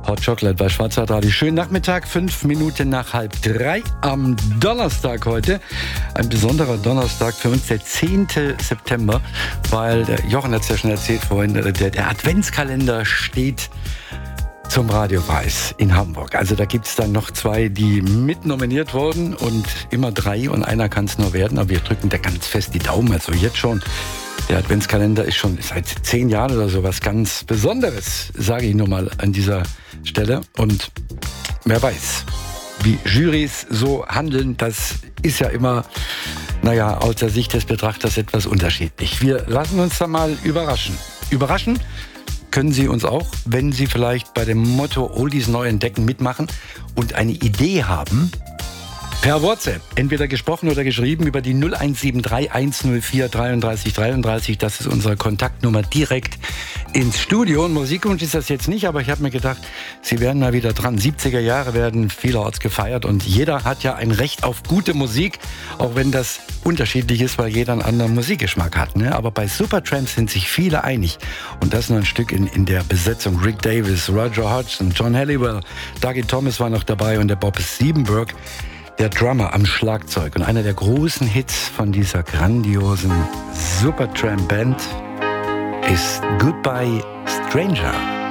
Hot Chocolate bei Schwarzwaldradio. Schönen Nachmittag, 5 Minuten nach 2:30 am Donnerstag heute. Ein besonderer Donnerstag für uns, der 10. September, weil der Jochen hat es ja schon erzählt vorhin, der Adventskalender steht zum Radiopreis in Hamburg. Also da gibt es dann noch 2, die mit nominiert wurden und immer 3 und einer kann es nur werden. Aber wir drücken da ganz fest die Daumen, also jetzt schon. Der Adventskalender ist schon seit 10 Jahren oder so was ganz Besonderes, sage ich nur mal an dieser Stelle. Und wer weiß, wie Jurys so handeln, das ist ja immer, aus der Sicht des Betrachters etwas unterschiedlich. Wir lassen uns da mal überraschen. Überraschen können Sie uns auch, wenn Sie vielleicht bei dem Motto Oldies neu entdecken mitmachen und eine Idee haben. Per WhatsApp, entweder gesprochen oder geschrieben über die 0173 104 33 33. Das ist unsere Kontaktnummer direkt ins Studio. Und Musikwunsch ist das jetzt nicht, aber ich habe mir gedacht, Sie werden mal wieder dran. 70er Jahre werden vielerorts gefeiert und jeder hat ja ein Recht auf gute Musik, auch wenn das unterschiedlich ist, weil jeder einen anderen Musikgeschmack hat. Ne? Aber bei Supertramp sind sich viele einig. Und das nur ein Stück in der Besetzung. Rick Davis, Roger Hodgson, John Halliwell, Dougie Thomas war noch dabei und der Bob Siebenberg, der Drummer am Schlagzeug. Und einer der großen Hits von dieser grandiosen Supertramp-Band ist Goodbye Stranger.